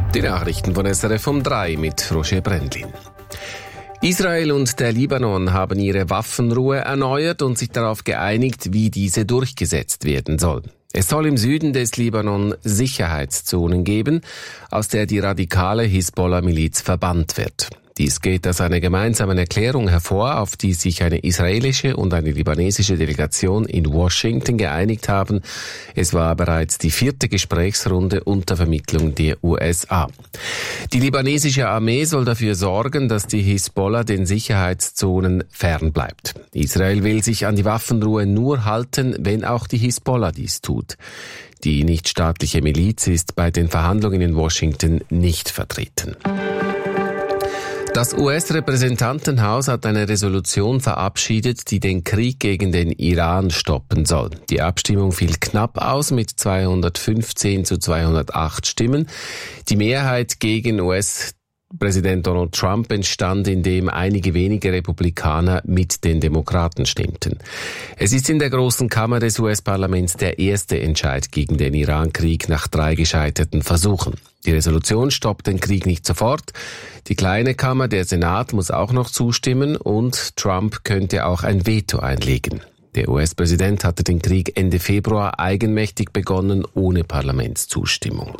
Die Nachrichten von SRF um 3 mit Roger Brendlin. Israel und der Libanon haben ihre Waffenruhe erneuert und sich darauf geeinigt, wie diese durchgesetzt werden soll. Es soll im Süden des Libanon Sicherheitszonen geben, aus der die radikale Hisbollah-Miliz verbannt wird. Dies geht aus einer gemeinsamen Erklärung hervor, auf die sich eine israelische und eine libanesische Delegation in Washington geeinigt haben. Es war bereits die 4. Gesprächsrunde unter Vermittlung der USA. Die libanesische Armee soll dafür sorgen, dass die Hisbollah den Sicherheitszonen fernbleibt. Israel will sich an die Waffenruhe nur halten, wenn auch die Hisbollah dies tut. Die nichtstaatliche Miliz ist bei den Verhandlungen in Washington nicht vertreten. Das US-Repräsentantenhaus hat eine Resolution verabschiedet, die den Krieg gegen den Iran stoppen soll. Die Abstimmung fiel knapp aus mit 215 zu 208 Stimmen. Die Mehrheit gegen US-Präsident Donald Trump entstand, indem einige wenige Republikaner mit den Demokraten stimmten. Es ist in der Großen Kammer des US-Parlaments der erste Entscheid gegen den Iran-Krieg nach 3 gescheiterten Versuchen. Die Resolution stoppt den Krieg nicht sofort. Die kleine Kammer, der Senat, muss auch noch zustimmen und Trump könnte auch ein Veto einlegen. Der US-Präsident hatte den Krieg Ende Februar eigenmächtig begonnen, ohne Parlamentszustimmung.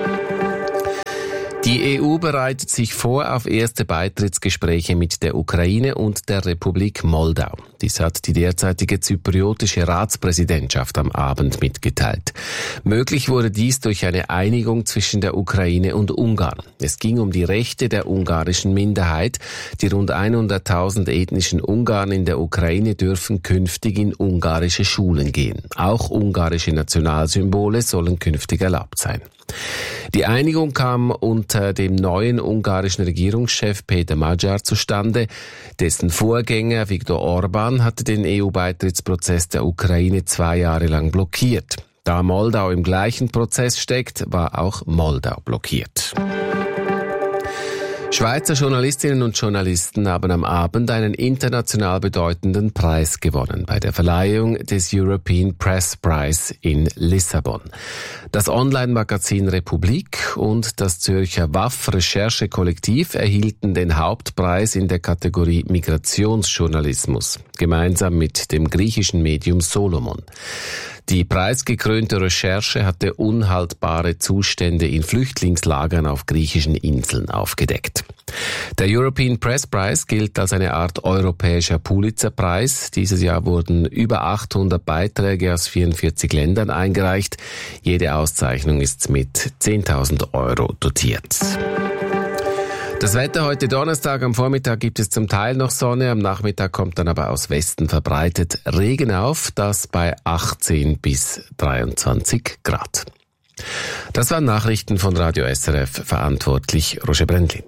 Die EU bereitet sich vor auf erste Beitrittsgespräche mit der Ukraine und der Republik Moldau. Dies hat die derzeitige zypriotische Ratspräsidentschaft am Abend mitgeteilt. Möglich wurde dies durch eine Einigung zwischen der Ukraine und Ungarn. Es ging um die Rechte der ungarischen Minderheit. Die rund 100.000 ethnischen Ungarn in der Ukraine dürfen künftig in ungarische Schulen gehen. Auch ungarische Nationalsymbole sollen künftig erlaubt sein. Die Einigung kam unter dem neuen ungarischen Regierungschef Peter Magyar zustande. Dessen Vorgänger Viktor Orbán hatte den EU-Beitrittsprozess der Ukraine 2 Jahre lang blockiert. Da Moldau im gleichen Prozess steckt, war auch Moldau blockiert. Schweizer Journalistinnen und Journalisten haben am Abend einen international bedeutenden Preis gewonnen bei der Verleihung des European Press Prize in Lissabon. Das Online-Magazin Republik und das Zürcher WAF-Recherche-Kollektiv erhielten den Hauptpreis in der Kategorie Migrationsjournalismus, gemeinsam mit dem griechischen Medium Solomon. Die preisgekrönte Recherche hatte unhaltbare Zustände in Flüchtlingslagern auf griechischen Inseln aufgedeckt. Der European Press Prize gilt als eine Art europäischer Pulitzer-Preis. Dieses Jahr wurden über 800 Beiträge aus 44 Ländern eingereicht. Jede Auszeichnung ist mit 10.000 Euro dotiert. Das Wetter heute Donnerstag, am Vormittag gibt es zum Teil noch Sonne, am Nachmittag kommt dann aber aus Westen verbreitet Regen auf, das bei 18 bis 23 Grad. Das waren Nachrichten von Radio SRF, verantwortlich Roger Brendlin.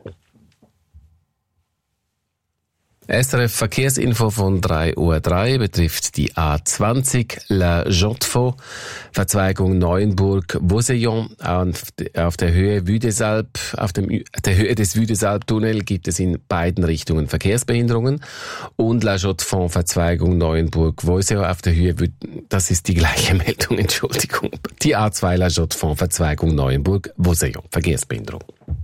SRF Verkehrsinfo von 3:03 Uhr betrifft die A20 La Jotefaux, Verzweigung Neuenburg-Vosillon. Auf der Höhe Vue-des-Alpes, der Höhe des Vue-des-Alpes-Tunnel gibt es in beiden Richtungen Verkehrsbehinderungen. Und La Jotefaux, Verzweigung Neuenburg-Vosillon auf der Höhe, das ist die gleiche Meldung, Entschuldigung. Die A2 La Jotefaux, Verzweigung Neuenburg-Vosillon, Verkehrsbehinderung.